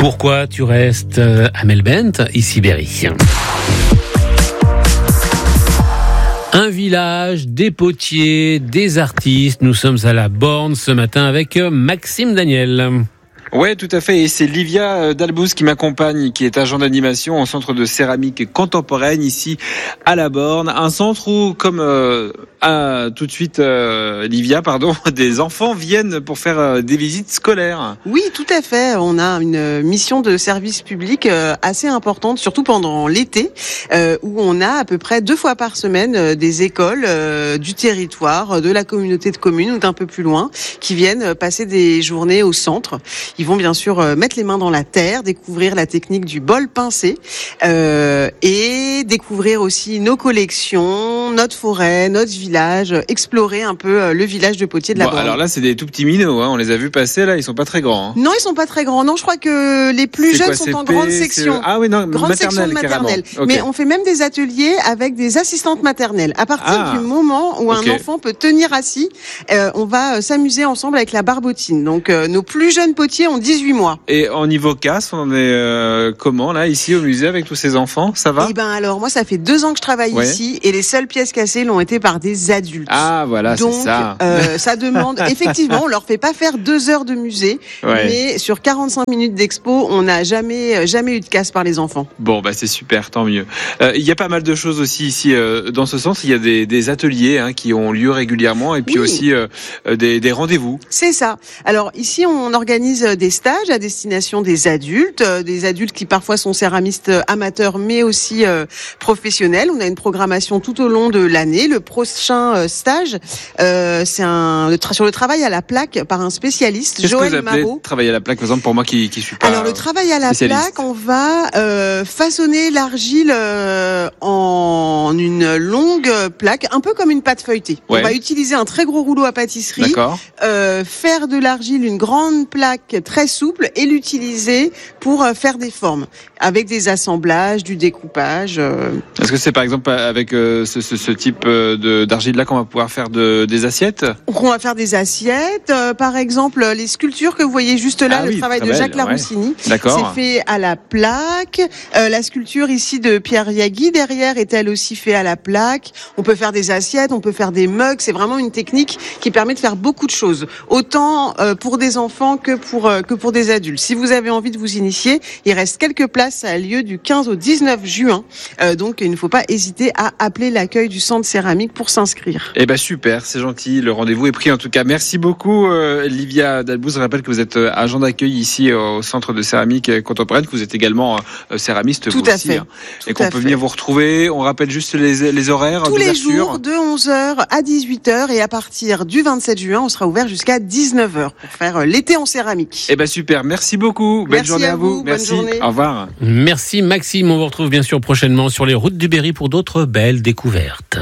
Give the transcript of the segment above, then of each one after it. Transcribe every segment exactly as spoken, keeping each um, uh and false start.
Pourquoi tu restes à Melbent, ici Berry. Un village, des potiers, des artistes. Nous sommes à la Borne ce matin avec Maxime Daniel. Ouais, tout à fait. Et c'est Livia Dalbouz qui m'accompagne, qui est agent d'animation au centre de céramique contemporaine ici à la Borne. Un centre où, comme euh, ah, tout de suite, euh, Livia, pardon, des enfants viennent pour faire euh, des visites scolaires. Oui, tout à fait. On a une mission de service public euh, assez importante, surtout pendant l'été, euh, où on a à peu près deux fois par semaine euh, des écoles euh, du territoire, de la communauté de communes ou d'un peu plus loin, qui viennent passer des journées au centre. Ils vont bien sûr euh, mettre les mains dans la terre, découvrir la technique du bol pincé euh, et découvrir aussi nos collections, notre forêt, notre village, explorer un peu euh, le village de Potier de la bon, Borne. Alors là, c'est des tout petits minots, hein. On les a vus passer là, ils sont pas très grands. Hein. Non, ils sont pas très grands. Non, je crois que les plus c'est jeunes quoi, sont C P, en grande section. Ah oui, non, grande section de maternelle. Okay. Mais on fait même des ateliers avec des assistantes maternelles. À partir ah, du moment où okay. un enfant peut tenir assis, euh, on va euh, s'amuser ensemble avec la barbotine. Donc euh, nos plus jeunes potiers ont dix-huit mois. Et en niveau casse, on en est euh, comment là, ici au musée avec tous ces enfants? Ça va? Eh ben alors, moi, ça fait deux ans que je travaille ouais. ici et les seules pièces cassées l'ont été par des adultes. Ah voilà, donc, c'est ça. Euh, ça demande, effectivement, on leur fait pas faire deux heures de musée, ouais. mais sur quarante-cinq minutes d'expo, on n'a jamais, jamais eu de casse par les enfants. Bon, bah c'est super, tant mieux. Euh, il y a pas mal de choses aussi ici euh, dans ce centre. Il y a des, des ateliers hein, qui ont lieu régulièrement et puis oui. aussi euh, des, des rendez-vous. C'est ça. Alors ici, on organise des stages à destination des adultes, des adultes qui parfois sont céramistes amateurs, mais aussi euh, professionnels. On a une programmation tout au long de l'année. Le prochain euh, stage, euh, c'est un le tra- sur le travail à la plaque par un spécialiste, Qu'est-ce Joël que vous appelez Marot. Travail à la plaque, par exemple, pour moi qui qui suis pas. Alors le travail à la plaque, on va euh, façonner l'argile euh, en une longue plaque, un peu comme une pâte feuilletée. Ouais. On va utiliser un très gros rouleau à pâtisserie, euh, faire de l'argile une grande plaque très souple et l'utiliser pour euh, faire des formes avec des assemblages, du découpage. Euh... Est-ce que c'est par exemple avec euh, ce, ce, ce type de, d'argile là qu'on va pouvoir faire de, des assiettes? On va faire des assiettes, euh, par exemple les sculptures que vous voyez juste là, ah, le oui, travail de belle, Jacques Laroussini. Ouais. D'accord. C'est fait à la plaque. Euh, la sculpture ici de Pierre Yagui derrière est elle aussi faite à la plaque. On peut faire des assiettes, on peut faire des mugs. C'est vraiment une technique qui permet de faire beaucoup de choses, autant euh, pour des enfants que pour euh, que pour des adultes. Si vous avez envie de vous initier, il reste quelques places. Ça a lieu du quinze au dix-neuf juin. Euh, donc, il ne faut pas hésiter à appeler l'accueil du centre céramique pour s'inscrire. Eh ben super, c'est gentil. Le rendez-vous est pris en tout cas. Merci beaucoup, euh, Livia Dalbouz. Je rappelle que vous êtes agent d'accueil ici au centre de céramique contemporaine, que vous êtes également euh, céramiste. Tout vous à aussi, fait. Hein, et qu'on peut venir vous retrouver. On rappelle juste les, les horaires. Tous les jours de onze heures à dix-huit heures et à partir du vingt-sept juin, on sera ouvert jusqu'à dix-neuf heures pour faire l'été en céramique. Eh ben super. Merci beaucoup. Belle Merci journée à à vous. vous. Merci. Bonne journée. Au revoir. Merci Maxime, on vous retrouve bien sûr prochainement sur les routes du Berry pour d'autres belles découvertes.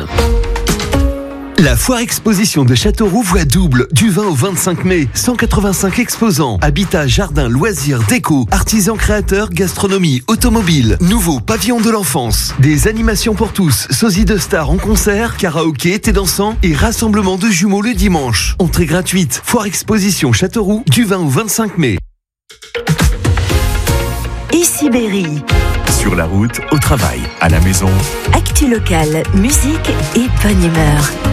La foire exposition de Châteauroux voit double du vingt au vingt-cinq mai. cent quatre-vingt-cinq exposants. Habitat, jardin, loisirs, déco, artisans créateurs, gastronomie, automobile. Nouveau pavillon de l'enfance. Des animations pour tous. Sosie de stars en concert, karaoké, thé dansant et rassemblement de jumeaux le dimanche. Entrée gratuite. Foire exposition Châteauroux du vingt au vingt-cinq mai. Ici Berry. Sur la route, au travail, à la maison. Actu locale, musique et bonne humeur.